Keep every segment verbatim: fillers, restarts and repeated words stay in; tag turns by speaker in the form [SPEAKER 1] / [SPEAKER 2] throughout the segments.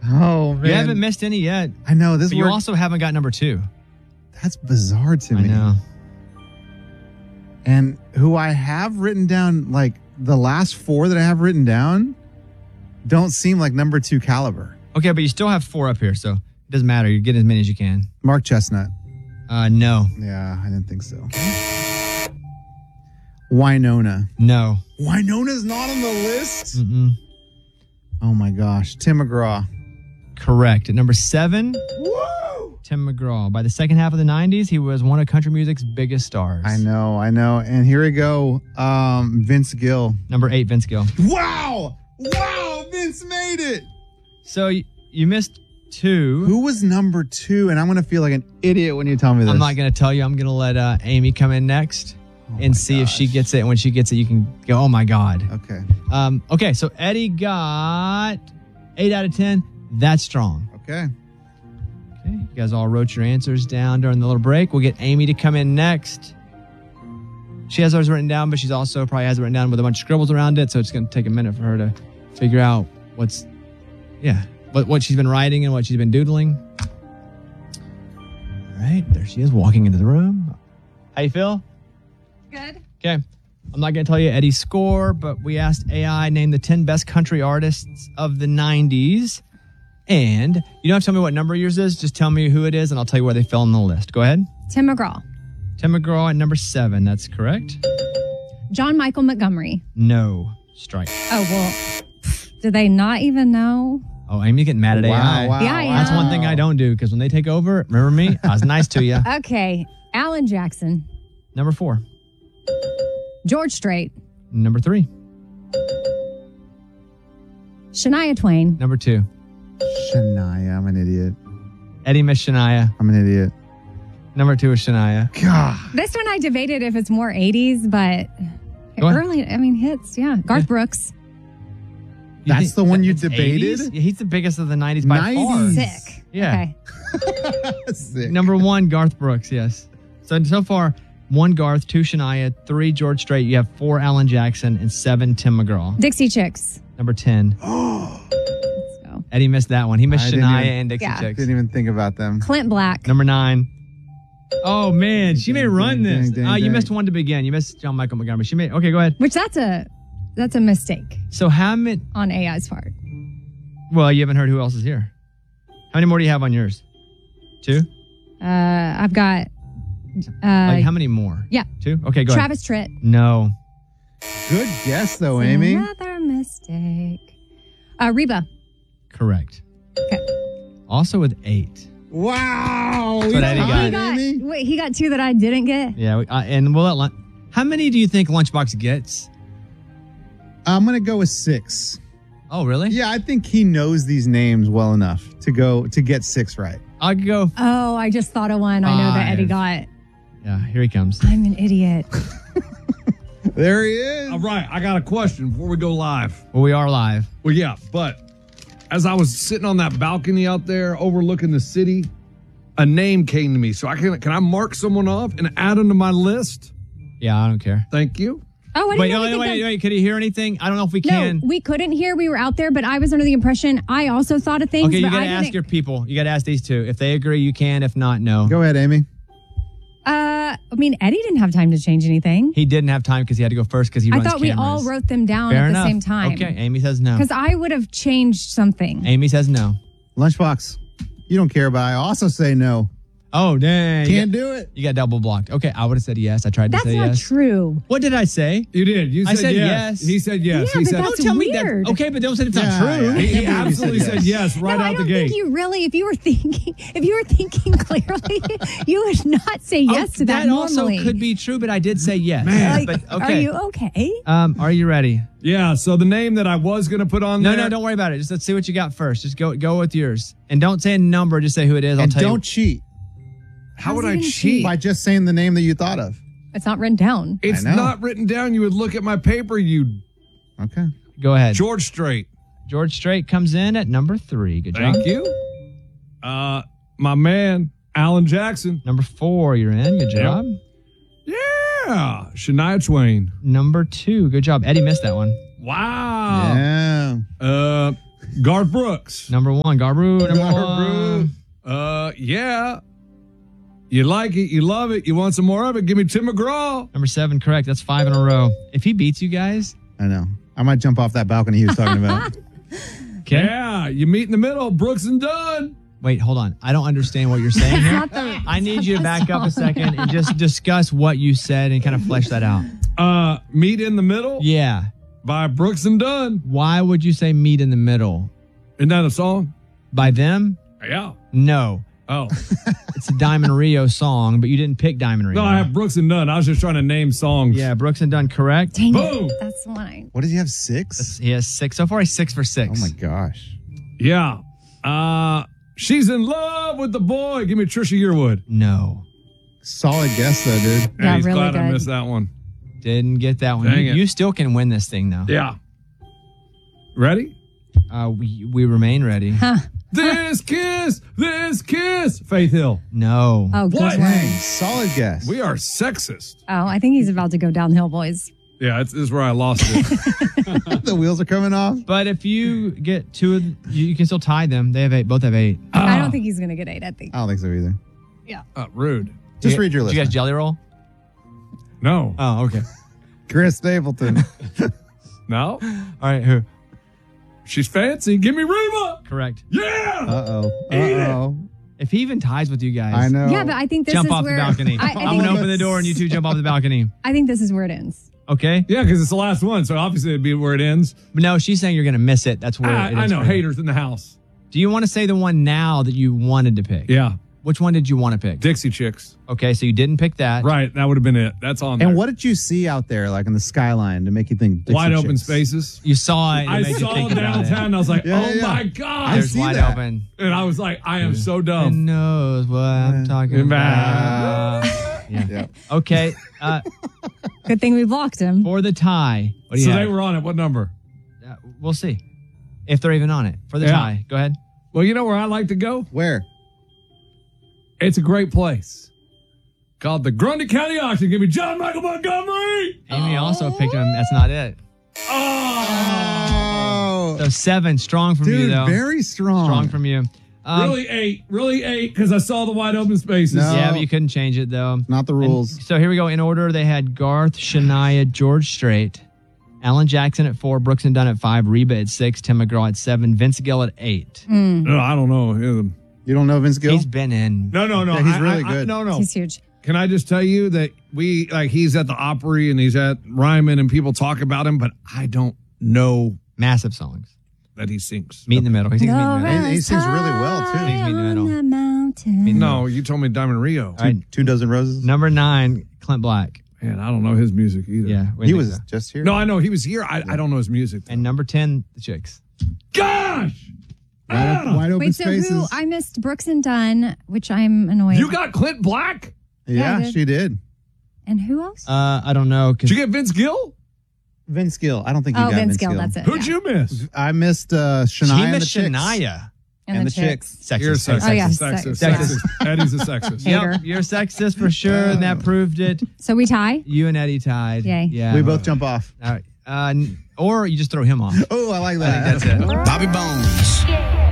[SPEAKER 1] Oh, man.
[SPEAKER 2] You haven't missed any yet.
[SPEAKER 1] I know. This
[SPEAKER 2] But you
[SPEAKER 1] worked-
[SPEAKER 2] also haven't got number two.
[SPEAKER 1] That's bizarre to
[SPEAKER 2] I
[SPEAKER 1] me.
[SPEAKER 2] know.
[SPEAKER 1] And who I have written down, like the last four that I have written down, don't seem like number two caliber.
[SPEAKER 2] Okay, but you still have four up here, so it doesn't matter. You're getting as many as you can.
[SPEAKER 1] Mark Chestnut.
[SPEAKER 2] Uh, no.
[SPEAKER 1] Yeah, I didn't think so. Winona.
[SPEAKER 2] No.
[SPEAKER 1] Winona's not on the list?
[SPEAKER 2] Mm-mm.
[SPEAKER 1] Oh, my gosh. Tim McGraw.
[SPEAKER 2] Correct. At number seven,
[SPEAKER 1] Woo!
[SPEAKER 2] Tim McGraw. By the second half of the nineties, he was one of country music's biggest stars.
[SPEAKER 1] I know, I know. And here we go. Um, Vince Gill.
[SPEAKER 2] Number eight, Vince Gill.
[SPEAKER 1] Wow! Wow! Vince made it!
[SPEAKER 2] So y- you missed two.
[SPEAKER 1] Who was number two? And I'm going to feel like an idiot when you tell me this.
[SPEAKER 2] I'm not going to tell you. I'm going to let uh, Amy come in next
[SPEAKER 1] Oh
[SPEAKER 2] and
[SPEAKER 1] my
[SPEAKER 2] see if she
[SPEAKER 1] gosh.
[SPEAKER 2] gets it. And when she gets it, you can go, oh, my God.
[SPEAKER 1] Okay.
[SPEAKER 2] Um, okay, so Eddie got eight out of ten. That's strong.
[SPEAKER 1] Okay.
[SPEAKER 2] Okay, you guys all wrote your answers down during the little break. We'll get Amy to come in next. She has ours written down, but she's also probably has it written down with a bunch of scribbles around it. So it's going to take a minute for her to figure out what's, yeah, what, what she's been writing and what she's been doodling. All right, there she is walking into the room. How you feel?
[SPEAKER 3] Good.
[SPEAKER 2] Okay. I'm not going to tell you Eddie's score, but we asked A I name the ten best country artists of the nineties. And you don't have to tell me what number yours is. Just tell me who it is, and I'll tell you where they fell on the list. Go ahead.
[SPEAKER 3] Tim McGraw.
[SPEAKER 2] Tim McGraw at number seven. That's correct.
[SPEAKER 3] John Michael Montgomery.
[SPEAKER 2] No. Strike.
[SPEAKER 3] Oh, well, do they not even know?
[SPEAKER 2] Oh, Amy's getting mad at
[SPEAKER 1] Wow,
[SPEAKER 2] A I.
[SPEAKER 1] wow,
[SPEAKER 3] Yeah, I
[SPEAKER 1] wow.
[SPEAKER 2] That's one thing I don't do, because when they take over, remember me? I was nice to you.
[SPEAKER 3] Okay. Alan Jackson.
[SPEAKER 2] Number four.
[SPEAKER 3] George Strait.
[SPEAKER 2] Number three.
[SPEAKER 3] Shania Twain.
[SPEAKER 2] Number two.
[SPEAKER 1] Shania. I'm an idiot.
[SPEAKER 2] Eddie Miss Shania.
[SPEAKER 1] I'm an idiot.
[SPEAKER 2] Number two is Shania.
[SPEAKER 1] God.
[SPEAKER 3] This one I debated if it's more eighties, but
[SPEAKER 2] Go ahead.
[SPEAKER 3] early, I mean, hits. Yeah. Garth Brooks.
[SPEAKER 2] You
[SPEAKER 1] That's
[SPEAKER 2] think
[SPEAKER 1] the one you
[SPEAKER 2] it's
[SPEAKER 1] debated?
[SPEAKER 2] eighties? Yeah, he's the biggest of the nineties by far.
[SPEAKER 1] nineties.
[SPEAKER 3] Sick.
[SPEAKER 2] Yeah.
[SPEAKER 3] Okay.
[SPEAKER 1] Sick.
[SPEAKER 2] Number one, Garth Brooks, yes. So, so far, one Garth, two Shania, three George Strait. You have four Alan Jackson and seven Tim McGraw.
[SPEAKER 3] Dixie Chicks.
[SPEAKER 2] Number ten.
[SPEAKER 3] Let's go.
[SPEAKER 2] Eddie missed that one. He missed
[SPEAKER 1] I didn't
[SPEAKER 2] Shania
[SPEAKER 1] even-
[SPEAKER 2] and Dixie
[SPEAKER 3] Yeah.
[SPEAKER 2] Chicks.
[SPEAKER 1] Didn't even think about them.
[SPEAKER 3] Clint Black.
[SPEAKER 2] Number nine. Oh, man. She may
[SPEAKER 1] Dang,
[SPEAKER 2] run
[SPEAKER 1] dang,
[SPEAKER 2] this.
[SPEAKER 1] dang,
[SPEAKER 2] Ah, you
[SPEAKER 1] dang.
[SPEAKER 2] missed one to begin. You missed John Michael Montgomery. She may. Okay, go ahead.
[SPEAKER 3] Which that's a that's a mistake
[SPEAKER 2] So, how many?
[SPEAKER 3] on A I's part.
[SPEAKER 2] Well, you haven't heard who else is here. How many more do you have on yours? Two?
[SPEAKER 3] Uh, I've got uh,
[SPEAKER 2] Like, how many more?
[SPEAKER 3] yeah.
[SPEAKER 2] Two? Okay, go
[SPEAKER 3] Travis Tritt.
[SPEAKER 2] ahead. No.
[SPEAKER 1] Good guess, though, Amy.
[SPEAKER 3] Another mistake. Uh, Reba.
[SPEAKER 2] Correct.
[SPEAKER 3] Okay.
[SPEAKER 2] Also with eight.
[SPEAKER 1] Wow.
[SPEAKER 2] That's
[SPEAKER 1] We
[SPEAKER 2] what
[SPEAKER 1] don't
[SPEAKER 2] Eddie
[SPEAKER 1] have
[SPEAKER 2] got.
[SPEAKER 3] He got,
[SPEAKER 1] Amy.
[SPEAKER 3] wait, he got two that I didn't get.
[SPEAKER 2] Yeah, we, uh, and we'll let Lun- how many do you think Lunchbox gets?
[SPEAKER 1] I'm going to go with six.
[SPEAKER 2] Oh, really?
[SPEAKER 1] Yeah, I think he knows these names well enough to go to get six right.
[SPEAKER 2] I'll go.
[SPEAKER 3] Oh, I just thought of one. I know that Eddie
[SPEAKER 2] Five.
[SPEAKER 3] got.
[SPEAKER 2] Yeah, here he comes.
[SPEAKER 3] I'm an idiot.
[SPEAKER 1] There he is.
[SPEAKER 4] All right, I got a question before we go live.
[SPEAKER 2] Well, we are live.
[SPEAKER 4] Well, yeah, but as I was sitting on that balcony out there overlooking the city, a name came to me. So I can can I mark someone off and add them to my list?
[SPEAKER 2] Yeah, I don't care.
[SPEAKER 4] Thank you.
[SPEAKER 3] Oh, I didn't
[SPEAKER 2] Wait,
[SPEAKER 3] know
[SPEAKER 2] wait,
[SPEAKER 3] we could
[SPEAKER 2] wait,
[SPEAKER 3] done-
[SPEAKER 2] wait. Could he hear anything? I don't know if we
[SPEAKER 3] No,
[SPEAKER 2] can.
[SPEAKER 3] we couldn't hear. We were out there, but I was under the impression I also thought of things.
[SPEAKER 2] Okay, you
[SPEAKER 3] but
[SPEAKER 2] got to
[SPEAKER 3] I
[SPEAKER 2] ask
[SPEAKER 3] didn't-
[SPEAKER 2] your people. You got to ask these two. If they agree, you can. If not, no.
[SPEAKER 1] Go ahead, Amy.
[SPEAKER 3] Uh, I mean, Eddie didn't have time to change anything.
[SPEAKER 2] He didn't have time because he had to go first because he
[SPEAKER 3] I
[SPEAKER 2] runs
[SPEAKER 3] thought we
[SPEAKER 2] cameras.
[SPEAKER 3] all wrote them down
[SPEAKER 2] Fair
[SPEAKER 3] at
[SPEAKER 2] enough.
[SPEAKER 3] the same time.
[SPEAKER 2] Okay, Amy says no.
[SPEAKER 3] Because I would have changed something.
[SPEAKER 2] Amy says no.
[SPEAKER 1] Lunchbox. You don't care, but I also say no.
[SPEAKER 2] Oh, dang.
[SPEAKER 1] Can't
[SPEAKER 2] you
[SPEAKER 1] do
[SPEAKER 2] got,
[SPEAKER 1] it.
[SPEAKER 2] You got double blocked. Okay, I would have said yes. I tried to
[SPEAKER 3] That's
[SPEAKER 2] say
[SPEAKER 3] not
[SPEAKER 2] yes.
[SPEAKER 3] true.
[SPEAKER 2] What did I say?
[SPEAKER 4] You did. You
[SPEAKER 2] I
[SPEAKER 4] said,
[SPEAKER 2] said
[SPEAKER 4] yes.
[SPEAKER 2] yes.
[SPEAKER 4] He said yes.
[SPEAKER 3] Yeah,
[SPEAKER 4] he
[SPEAKER 3] but
[SPEAKER 4] said
[SPEAKER 3] that's
[SPEAKER 2] Don't tell me that.
[SPEAKER 3] weird.
[SPEAKER 2] Okay, but don't say it's
[SPEAKER 1] Yeah,
[SPEAKER 2] not true.
[SPEAKER 1] yeah.
[SPEAKER 4] he,
[SPEAKER 1] I can't
[SPEAKER 4] he
[SPEAKER 1] believe you
[SPEAKER 4] absolutely
[SPEAKER 1] said
[SPEAKER 4] said yes,
[SPEAKER 1] yes.
[SPEAKER 4] right
[SPEAKER 3] no,
[SPEAKER 4] out
[SPEAKER 3] I
[SPEAKER 4] the
[SPEAKER 3] don't
[SPEAKER 4] gate.
[SPEAKER 3] think you really. If you were thinking, if you were thinking clearly, you would not say yes
[SPEAKER 2] Oh,
[SPEAKER 3] to that.
[SPEAKER 2] That also
[SPEAKER 3] normally.
[SPEAKER 2] could be true, but I did say yes.
[SPEAKER 4] Man.
[SPEAKER 3] Like,
[SPEAKER 2] but okay.
[SPEAKER 3] Are you okay?
[SPEAKER 2] Um, are you ready?
[SPEAKER 4] Yeah, so the name that I was going to put on
[SPEAKER 2] No,
[SPEAKER 4] there.
[SPEAKER 2] no, don't worry about it. Just let's see what you got first. Just go go with yours. And don't say a number, just say who it is. I'll
[SPEAKER 1] And
[SPEAKER 2] tell
[SPEAKER 1] don't
[SPEAKER 2] you.
[SPEAKER 1] cheat
[SPEAKER 4] How
[SPEAKER 3] How's
[SPEAKER 4] would
[SPEAKER 3] he
[SPEAKER 4] I
[SPEAKER 3] gonna
[SPEAKER 4] cheat?
[SPEAKER 3] cheat?
[SPEAKER 1] by just saying the name that you thought of.
[SPEAKER 3] It's not written down.
[SPEAKER 4] It's
[SPEAKER 1] I know.
[SPEAKER 4] not written down. You would look at my paper, you
[SPEAKER 1] Okay.
[SPEAKER 2] Go ahead.
[SPEAKER 4] George Strait.
[SPEAKER 2] George Strait comes in at number three. Good job.
[SPEAKER 4] Thank you. Uh, my man, Alan Jackson.
[SPEAKER 2] Number four, you're in. Good job.
[SPEAKER 4] Yeah. Shania Twain.
[SPEAKER 2] Number two. Good job. Eddie missed that one.
[SPEAKER 4] Wow.
[SPEAKER 1] Yeah.
[SPEAKER 4] Uh, Garth Brooks.
[SPEAKER 2] Number one. Garbru. Number
[SPEAKER 4] Garbru.
[SPEAKER 2] one.
[SPEAKER 4] Uh, yeah. You like it. You love it. You want some more of it? Give me Tim McGraw.
[SPEAKER 2] Number seven, correct. That's five in a row. If he beats you guys,
[SPEAKER 1] I know. I might jump off that balcony he was talking about.
[SPEAKER 2] okay.
[SPEAKER 4] Yeah, you meet in the middle. Brooks and Dunn.
[SPEAKER 2] Wait, hold on. I don't understand what you're saying here.
[SPEAKER 3] Not the-
[SPEAKER 2] I need you to back up a second and just discuss what you said and kind of flesh that out.
[SPEAKER 4] Uh, Meet in the Middle
[SPEAKER 2] Yeah.
[SPEAKER 4] by Brooks and Dunn.
[SPEAKER 2] Why would you say meet in the middle?
[SPEAKER 4] Isn't that a song?
[SPEAKER 2] By them?
[SPEAKER 4] Yeah.
[SPEAKER 2] No.
[SPEAKER 4] Oh.
[SPEAKER 2] It's a Diamond Rio song, but you didn't pick Diamond Rio.
[SPEAKER 4] No, I have Brooks and Dunn. I was just trying to name songs.
[SPEAKER 2] Yeah, Brooks and Dunn, correct.
[SPEAKER 3] Dang
[SPEAKER 4] Boom.
[SPEAKER 3] it. That's the one I.
[SPEAKER 1] What does he have? Six?
[SPEAKER 2] He has six. So far, he's six for six.
[SPEAKER 1] Oh my gosh.
[SPEAKER 4] Yeah. Uh, She's in Love with the Boy. Give me Trisha Yearwood.
[SPEAKER 2] No.
[SPEAKER 1] Solid guess though, dude.
[SPEAKER 4] Hey,
[SPEAKER 3] Yeah,
[SPEAKER 4] he's
[SPEAKER 3] really
[SPEAKER 4] glad I
[SPEAKER 3] good.
[SPEAKER 4] missed that one.
[SPEAKER 2] Didn't get that one.
[SPEAKER 4] Dang
[SPEAKER 2] You,
[SPEAKER 4] it.
[SPEAKER 2] you still can win this thing, though.
[SPEAKER 4] Yeah. Ready?
[SPEAKER 2] Uh, we, we remain ready.
[SPEAKER 3] Huh.
[SPEAKER 4] This kiss, this kiss. Faith Hill.
[SPEAKER 2] No.
[SPEAKER 3] Oh, good
[SPEAKER 4] What?
[SPEAKER 3] one.
[SPEAKER 1] Dang, solid guess.
[SPEAKER 4] We are sexist.
[SPEAKER 3] Oh, I think he's about to go downhill, boys.
[SPEAKER 4] Yeah, it's, this is where I lost it.
[SPEAKER 1] The wheels are coming off.
[SPEAKER 2] But if you get two, of the, you, you can still tie them. They have eight. Both have eight.
[SPEAKER 3] I
[SPEAKER 4] Ah,
[SPEAKER 3] don't think he's going to get eight. I think.
[SPEAKER 1] I don't think so either.
[SPEAKER 4] uh, rude.
[SPEAKER 1] Just
[SPEAKER 2] You-
[SPEAKER 1] read your
[SPEAKER 2] Did
[SPEAKER 1] list.
[SPEAKER 2] you guys jelly roll?
[SPEAKER 4] No.
[SPEAKER 2] Oh, okay.
[SPEAKER 1] Chris Stapleton.
[SPEAKER 4] No.
[SPEAKER 2] All right. Who?
[SPEAKER 4] She's fancy. Give me Reba.
[SPEAKER 2] Correct.
[SPEAKER 4] Yeah.
[SPEAKER 1] Uh oh. Uh
[SPEAKER 4] Eat it.
[SPEAKER 1] oh.
[SPEAKER 2] If he even ties with you guys,
[SPEAKER 1] I know.
[SPEAKER 3] Yeah, but I think this
[SPEAKER 2] jump
[SPEAKER 3] is
[SPEAKER 2] off
[SPEAKER 3] where
[SPEAKER 2] the balcony.
[SPEAKER 3] I, I,
[SPEAKER 2] I'm
[SPEAKER 3] think,
[SPEAKER 2] gonna open the door and you two jump off the balcony.
[SPEAKER 3] I think this is where it ends.
[SPEAKER 2] Okay.
[SPEAKER 4] Yeah, because it's the last one, so obviously it'd be where it ends.
[SPEAKER 2] But no, she's saying you're gonna miss it. That's where
[SPEAKER 4] I,
[SPEAKER 2] it
[SPEAKER 4] I
[SPEAKER 2] is
[SPEAKER 4] know
[SPEAKER 2] for you.
[SPEAKER 4] haters in the house.
[SPEAKER 2] Do you want to say the one now that you wanted to pick?
[SPEAKER 4] Yeah,
[SPEAKER 2] Which one did you want to pick?
[SPEAKER 4] Dixie Chicks.
[SPEAKER 2] Okay, so you didn't pick that.
[SPEAKER 4] Right, that would have been it. That's on.
[SPEAKER 1] And
[SPEAKER 4] there.
[SPEAKER 1] what did you see out there, like in the skyline, to make you think Dixie
[SPEAKER 4] Wide open
[SPEAKER 1] Chicks?
[SPEAKER 4] spaces.
[SPEAKER 2] You saw it. And it
[SPEAKER 4] I
[SPEAKER 2] made you
[SPEAKER 4] saw
[SPEAKER 2] think about it.
[SPEAKER 4] downtown. And I was like,
[SPEAKER 1] Yeah,
[SPEAKER 4] oh
[SPEAKER 1] yeah, yeah.
[SPEAKER 4] my
[SPEAKER 1] I
[SPEAKER 4] god!
[SPEAKER 2] There's
[SPEAKER 1] see
[SPEAKER 2] wide
[SPEAKER 1] that.
[SPEAKER 2] open.
[SPEAKER 4] And I was like, I am so
[SPEAKER 2] Who
[SPEAKER 4] dumb.
[SPEAKER 2] knows what I'm talking about? Yeah.
[SPEAKER 1] Yeah.
[SPEAKER 2] Okay. Uh,
[SPEAKER 3] Good thing we blocked him.
[SPEAKER 2] for the tie. What do you
[SPEAKER 4] So
[SPEAKER 2] have?
[SPEAKER 4] they were on it. What number?
[SPEAKER 2] Uh, we'll see if they're even on it for the
[SPEAKER 4] Yeah.
[SPEAKER 2] tie. Go ahead.
[SPEAKER 4] Well, you know where I like to go?
[SPEAKER 1] Where?
[SPEAKER 4] It's a great place called the Grundy County Auction. Give me John Michael Montgomery.
[SPEAKER 2] Amy also picked him. That's not it.
[SPEAKER 4] Oh,
[SPEAKER 2] So seven, strong from you
[SPEAKER 1] Dude,
[SPEAKER 2] though.
[SPEAKER 1] very strong.
[SPEAKER 2] strong from you. Um,
[SPEAKER 4] really eight, really eight, because I saw the wide open spaces.
[SPEAKER 1] No.
[SPEAKER 2] Yeah, but you couldn't change it though.
[SPEAKER 1] Not the
[SPEAKER 2] And
[SPEAKER 1] rules.
[SPEAKER 2] so here we go. In order, they had Garth, Shania, George Strait, Alan Jackson at four, Brooks and Dunn at five, Reba at six, Tim McGraw at seven, Vince Gill at eight.
[SPEAKER 4] No, I don't know. Yeah.
[SPEAKER 1] You don't know Vince Gill?
[SPEAKER 2] He's been in.
[SPEAKER 4] No, no, no.
[SPEAKER 1] Yeah, he's
[SPEAKER 4] I-
[SPEAKER 1] really
[SPEAKER 4] I- I-
[SPEAKER 1] good.
[SPEAKER 4] no, no.
[SPEAKER 3] He's huge.
[SPEAKER 4] Can I just tell you that we like he's at the Opry and he's at Ryman and people talk about him, but I don't know
[SPEAKER 2] Massive songs.
[SPEAKER 4] that he sings.
[SPEAKER 2] Meet in the middle. He sings Meet in the middle.
[SPEAKER 1] He- he sings really well, too.
[SPEAKER 2] He's meet in the middle.
[SPEAKER 3] On the mountain.
[SPEAKER 2] Meet in the
[SPEAKER 4] No, you told me Diamond Rio.
[SPEAKER 2] All right.
[SPEAKER 1] Two dozen roses?
[SPEAKER 2] Number nine, Clint Black.
[SPEAKER 4] Man, I don't know his music either.
[SPEAKER 2] Yeah. we
[SPEAKER 1] He
[SPEAKER 2] think
[SPEAKER 1] was
[SPEAKER 2] so.
[SPEAKER 1] just here.
[SPEAKER 4] No, I know he was here. I, I don't know his music.
[SPEAKER 2] And number ten, the Chicks.
[SPEAKER 4] Gosh!
[SPEAKER 1] Wide, op- wide open
[SPEAKER 3] Wait, so
[SPEAKER 1] spaces.
[SPEAKER 3] who? I missed Brooks and Dunn, which I'm annoyed.
[SPEAKER 4] You got Clint Black?
[SPEAKER 1] yeah,
[SPEAKER 3] Yeah, I did.
[SPEAKER 1] she did.
[SPEAKER 3] and who else?
[SPEAKER 2] Uh, I don't know. 'cause
[SPEAKER 4] Did you get Vince Gill?
[SPEAKER 1] Vince Gill. I don't think you
[SPEAKER 3] oh,
[SPEAKER 1] got
[SPEAKER 3] Vince
[SPEAKER 1] Vince
[SPEAKER 3] Gill.
[SPEAKER 1] Gill.
[SPEAKER 3] That's it.
[SPEAKER 4] Who'd
[SPEAKER 3] yeah.
[SPEAKER 4] you miss?
[SPEAKER 1] I missed uh, Shania
[SPEAKER 2] he
[SPEAKER 1] and the
[SPEAKER 2] missed
[SPEAKER 1] Chicks.
[SPEAKER 2] Shania.
[SPEAKER 3] And,
[SPEAKER 1] and
[SPEAKER 3] the,
[SPEAKER 1] the
[SPEAKER 3] chicks.
[SPEAKER 1] chicks.
[SPEAKER 4] You're a
[SPEAKER 2] Sexist.
[SPEAKER 4] sexist.
[SPEAKER 3] Oh, yeah,
[SPEAKER 4] sexist.
[SPEAKER 3] sex-
[SPEAKER 4] Sexist. Eddie's a sexist.
[SPEAKER 3] Hater.
[SPEAKER 2] Yep, you're sexist for sure, and that proved it.
[SPEAKER 3] So we tie.
[SPEAKER 2] You and Eddie tied.
[SPEAKER 3] Yay.
[SPEAKER 2] Yeah.
[SPEAKER 1] We both jump off.
[SPEAKER 2] All right. Uh, n- or you just throw him off.
[SPEAKER 1] Oh, I like
[SPEAKER 2] I
[SPEAKER 1] that.
[SPEAKER 2] think that's it.
[SPEAKER 5] Bobby Bones.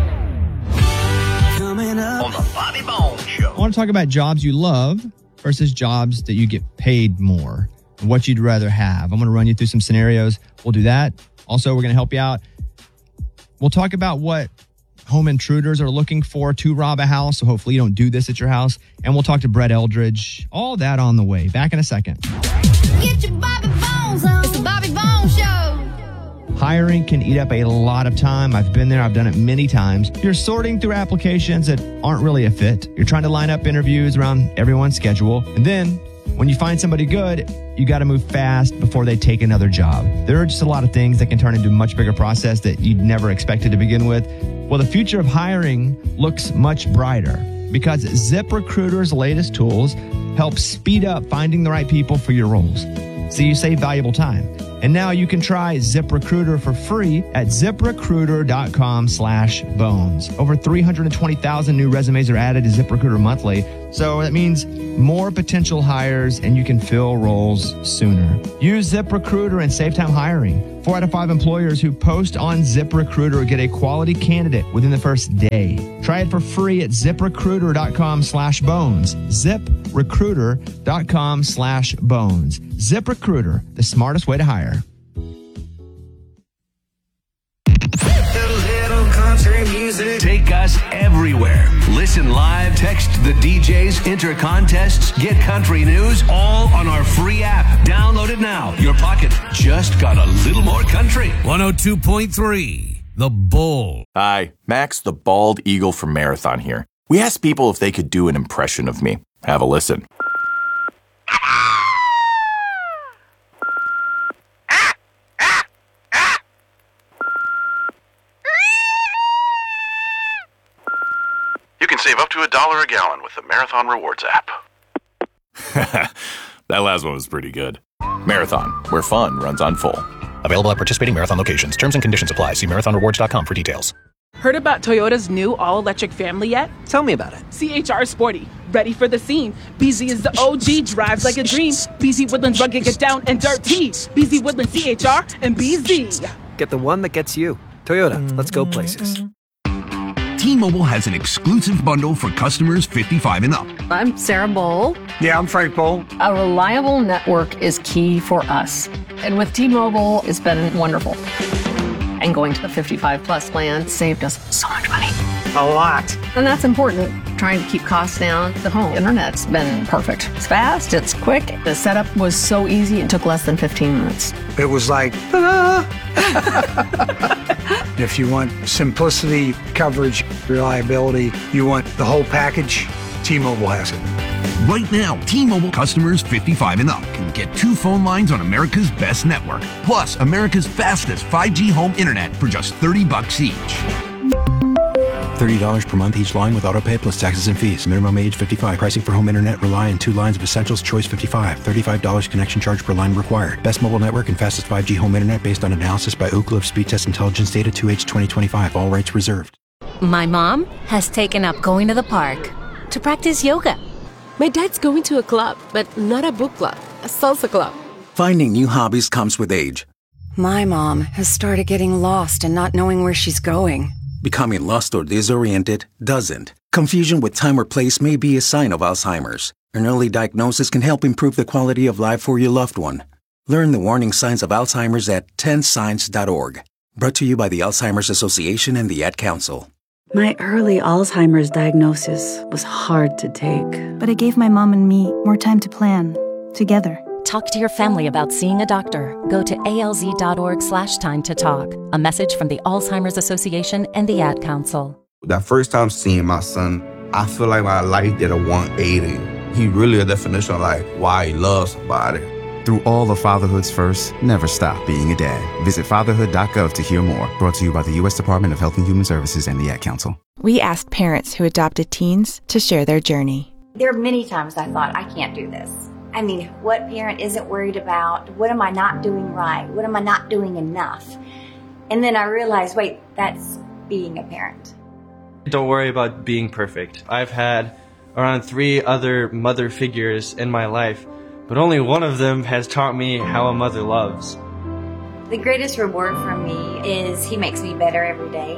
[SPEAKER 5] Coming up on the Bobby Bones Show.
[SPEAKER 2] I want to talk about jobs you love versus jobs that you get paid more. What you'd rather have. I'm going to run you through some scenarios. We'll do that. Also, we're going to help you out. We'll talk about what home intruders are looking for to rob a house. So hopefully you don't do this at your house. And we'll talk to Brett Eldridge. All that on the way. Back in a second.
[SPEAKER 6] Get your Bobby Bones on. It's the Bobby Bones Show.
[SPEAKER 2] Hiring can eat up a lot of time. I've been there. I've done it many times. You're sorting through applications that aren't really a fit. You're trying to line up interviews around everyone's schedule. And then when you find somebody good, you got to move fast before they take another job. There are just a lot of things that can turn into a much bigger process that you'd never expected to begin with. Well, the future of hiring looks much brighter because ZipRecruiter's latest tools help speed up finding the right people for your roles. So you save valuable time. And now you can try ZipRecruiter for free at ZipRecruiter.com slash bones. Over three hundred twenty thousand new resumes are added to ZipRecruiter monthly. So that means more potential hires and you can fill roles sooner. Use ZipRecruiter and save time hiring. Four out of five employers who post on ZipRecruiter get a quality candidate within the first day. Try it for free at ZipRecruiter.com slash bones. ZipRecruiter.com slash bones. ZipRecruiter, the smartest way to hire.
[SPEAKER 5] Take us everywhere. Listen live, text the D Js, enter contests, get country news, all on our free app. Download it now. Your pocket just got a little more country.
[SPEAKER 7] one oh two point three, The Bull.
[SPEAKER 8] Hi, Max the Bald Eagle from Marathon here. We asked people if they could do an impression of me. Have a listen.
[SPEAKER 9] You can save up to a dollar a gallon with the Marathon Rewards app.
[SPEAKER 8] That last one was pretty good. Marathon, where fun runs on full.
[SPEAKER 10] Available at participating Marathon locations. Terms and conditions apply. See marathon rewards dot com for details.
[SPEAKER 11] Heard about Toyota's new all-electric family yet?
[SPEAKER 12] Tell me about it.
[SPEAKER 11] C H R Sporty. Ready for the scene. B Z is the O G, drives like a dream. B Z Woodlands rugged, get down and dirty. B Z Woodlands C H R and B Z.
[SPEAKER 12] Get the one that gets you. Toyota, let's go places.
[SPEAKER 7] T-Mobile has an exclusive bundle for customers fifty-five and up.
[SPEAKER 13] I'm Sarah Bowl.
[SPEAKER 14] Yeah, I'm Frank Bowl.
[SPEAKER 13] A reliable network is key for us. And with T-Mobile, it's been wonderful. And going to the fifty-five plus plan saved us so much money.
[SPEAKER 14] A lot.
[SPEAKER 13] And that's important. Trying to keep costs down. The home internet's been perfect. It's fast, it's quick. The setup was so easy, it took less than fifteen minutes.
[SPEAKER 14] It was like, ah. If you want simplicity, coverage, reliability, you want the whole package, T-Mobile has it.
[SPEAKER 7] Right now, T-Mobile customers fifty-five and up can get two phone lines on America's best network, plus America's fastest five G home internet for just thirty bucks each.
[SPEAKER 15] thirty dollars per month each line with autopay plus taxes and fees. Minimum age fifty-five. Pricing for home internet rely on two lines of Essentials Choice fifty-five. thirty-five dollars connection charge per line required. Best mobile network and fastest five G home internet based on analysis by Ookla of Speed Test Intelligence Data two H twenty twenty-five. All rights reserved.
[SPEAKER 16] My mom has taken up going to the park to practice yoga.
[SPEAKER 17] My dad's going to a club, but not a book club, a salsa club.
[SPEAKER 18] Finding new hobbies comes with age.
[SPEAKER 19] My mom has started getting lost and not knowing where she's going.
[SPEAKER 18] Becoming lost or disoriented doesn't. Confusion with time or place may be a sign of Alzheimer's. An early diagnosis can help improve the quality of life for your loved one. Learn the warning signs of Alzheimer's at ten signs dot org. Brought to you by the Alzheimer's Association and the Ad Council.
[SPEAKER 20] My early Alzheimer's diagnosis was hard to take.
[SPEAKER 21] But it gave my mom and me more time to plan, together.
[SPEAKER 16] Talk to your family about seeing a doctor. Go to alz.org slash time to talk. A message from the Alzheimer's Association and the Ad Council.
[SPEAKER 22] That first time seeing my son, I feel like my life did a one eighty. He really a definition of like why he loves somebody.
[SPEAKER 23] Through all of fatherhood's first, never stop being a dad. Visit fatherhood dot gov to hear more. Brought to you by the U S Department of Health and Human Services and the Ad Council.
[SPEAKER 24] We asked parents who adopted teens to share their journey.
[SPEAKER 25] There are many times I thought, I can't do this. I mean, what parent isn't worried about, what am I not doing right? What am I not doing enough? And then I realized, wait, that's being a parent.
[SPEAKER 26] Don't worry about being perfect. I've had around three other mother figures in my life, but only one of them has taught me how a mother loves.
[SPEAKER 25] The greatest reward for me is he makes me better every day.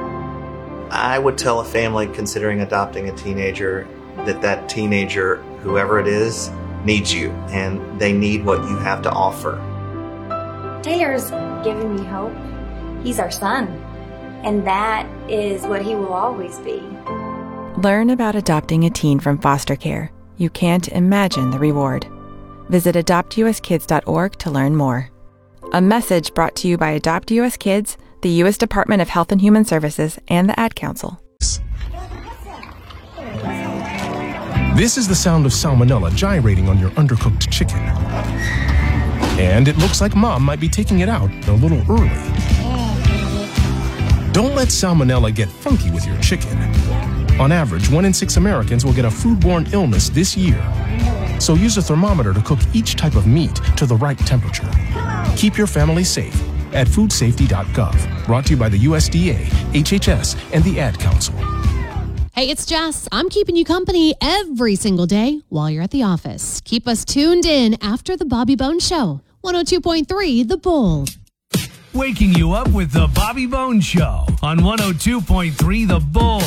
[SPEAKER 27] I would tell a family considering adopting a teenager that that teenager, whoever it is, needs you, and they need what you have to offer.
[SPEAKER 25] Taylor's given me hope. He's our son, and that is what he will always be.
[SPEAKER 24] Learn about adopting a teen from foster care. You can't imagine the reward. Visit adopt u s kids dot org to learn more. A message brought to you by Adopt U S Kids, the U S Department of Health and Human Services, and the Ad Council.
[SPEAKER 28] This is the sound of salmonella gyrating on your undercooked chicken. And it looks like mom might be taking it out a little early. Don't let salmonella get funky with your chicken. On average, one in six Americans will get a foodborne illness this year. So use a thermometer to cook each type of meat to the right temperature. Keep your family safe at food safety dot gov. Brought to you by the U S D A, H H S, and the Ad Council.
[SPEAKER 1] Hey, it's Jess. I'm keeping you company every single day while you're at the office. Keep us tuned in after the Bobby Bones Show. one oh two point three The Bull.
[SPEAKER 2] Waking you up with the Bobby Bones Show on one oh two point three The Bull.